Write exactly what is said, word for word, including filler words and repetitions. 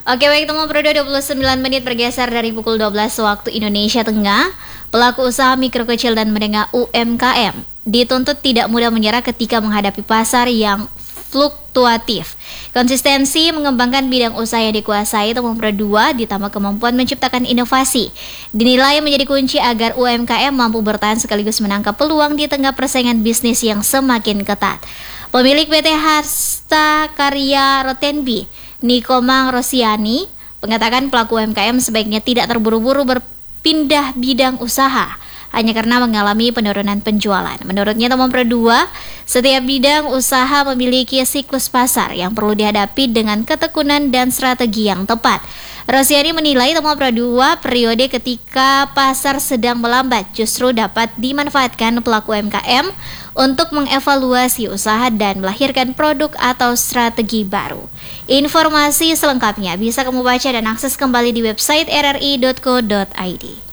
Oke, baik teman Pro dua puluh sembilan menit bergeser dari pukul dua belas waktu Indonesia Tengah. Pelaku usaha mikro kecil dan menengah U M K M dituntut tidak mudah menyerah ketika menghadapi pasar yang fluktuatif. Konsistensi mengembangkan bidang usaha yang dikuasai teman Pro dua ditambah kemampuan menciptakan inovasi dinilai menjadi kunci agar U M K M mampu bertahan sekaligus menangkap peluang di tengah persaingan bisnis yang semakin ketat. Pemilik P T Hasta Karya Rotenbi, Nikomang Rosiani, mengatakan pelaku U M K M sebaiknya tidak terburu-buru berpindah bidang usaha hanya karena mengalami penurunan penjualan. Menurutnya teman Pro dua, setiap bidang usaha memiliki siklus pasar yang perlu dihadapi dengan ketekunan dan strategi yang tepat. Rosiani menilai teman Pro dua, periode ketika pasar sedang melambat justru dapat dimanfaatkan pelaku U M K M untuk mengevaluasi usaha dan melahirkan produk atau strategi baru. Informasi selengkapnya bisa kamu baca dan akses kembali di website r r i dot co dot i d.